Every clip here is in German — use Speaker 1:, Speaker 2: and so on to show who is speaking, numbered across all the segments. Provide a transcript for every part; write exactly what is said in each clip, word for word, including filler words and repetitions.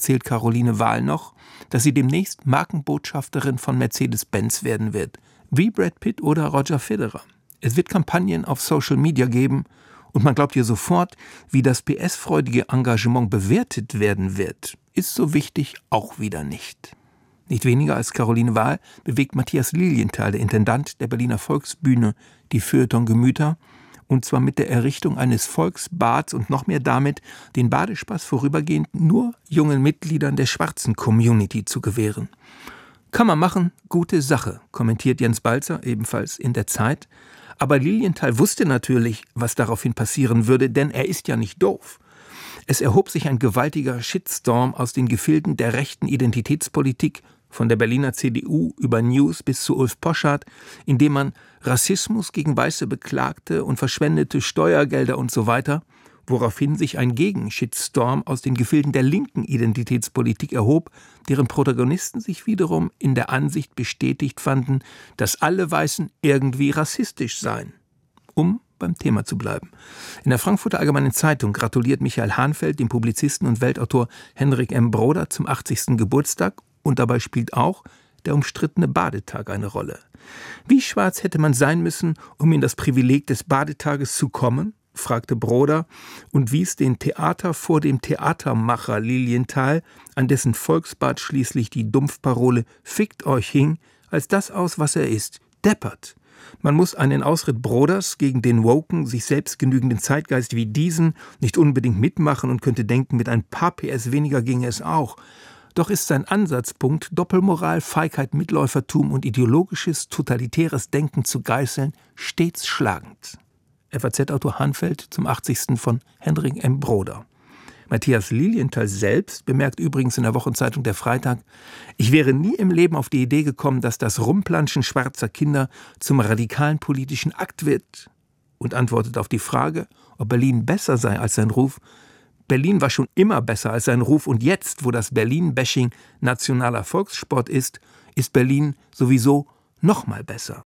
Speaker 1: erzählt Caroline Wahl noch, dass sie demnächst Markenbotschafterin von Mercedes-Benz werden wird, wie Brad Pitt oder Roger Federer. Es wird Kampagnen auf Social Media geben und man glaubt ihr sofort, wie das P S-freudige Engagement bewertet werden wird, ist so wichtig auch wieder nicht. Nicht weniger als Caroline Wahl bewegt Matthias Lilienthal, der Intendant der Berliner Volksbühne, die Feuilleton-Gemüter, und zwar mit der Errichtung eines Volksbads und noch mehr damit, den Badespaß vorübergehend nur jungen Mitgliedern der schwarzen Community zu gewähren. Kann man machen, gute Sache, kommentiert Jens Balzer, ebenfalls in der Zeit. Aber Lilienthal wusste natürlich, was daraufhin passieren würde, denn er ist ja nicht doof. Es erhob sich ein gewaltiger Shitstorm aus den Gefilden der rechten Identitätspolitik, von der Berliner C D U über News bis zu Ulf Poschardt, indem man Rassismus gegen Weiße beklagte und verschwendete Steuergelder und so weiter, woraufhin sich ein Gegenshitstorm aus den Gefilden der linken Identitätspolitik erhob, deren Protagonisten sich wiederum in der Ansicht bestätigt fanden, dass alle Weißen irgendwie rassistisch seien. Um beim Thema zu bleiben. In der Frankfurter Allgemeinen Zeitung gratuliert Michael Hahnfeld dem Publizisten und Weltautor Henrik M. Broder zum achtzigsten Geburtstag und dabei spielt auch der umstrittene Badetag eine Rolle. Wie schwarz hätte man sein müssen, um in das Privileg des Badetages zu kommen? Fragte Broder und wies den Theater vor dem Theatermacher Lilienthal, an dessen Volksbad schließlich die Dumpfparole »Fickt euch« hing, als das aus, was er ist, deppert. Man muss einen Ausritt Broders gegen den woken, sich selbst genügenden Zeitgeist wie diesen nicht unbedingt mitmachen und könnte denken, mit ein paar P S weniger ginge es auch. Doch ist sein Ansatzpunkt, Doppelmoral, Feigheit, Mitläufertum und ideologisches, totalitäres Denken zu geißeln, stets schlagend. F A Z-Autor Hahnfeld zum achtzigsten von Henrik M. Broder. Matthias Lilienthal selbst bemerkt übrigens in der Wochenzeitung Der Freitag, ich wäre nie im Leben auf die Idee gekommen, dass das Rumplanschen schwarzer Kinder zum radikalen politischen Akt wird. Und antwortet auf die Frage, ob Berlin besser sei als sein Ruf, Berlin war schon immer besser als sein Ruf und jetzt, wo das Berlin-Bashing nationaler Volkssport ist, ist Berlin sowieso noch mal besser.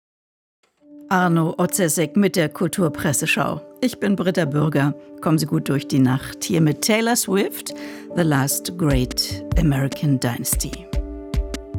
Speaker 2: Arno Otzesek mit der Kulturpresseschau. Ich bin Britta Bürger. Kommen Sie gut durch die Nacht. Hier mit Taylor Swift, The Last Great American Dynasty.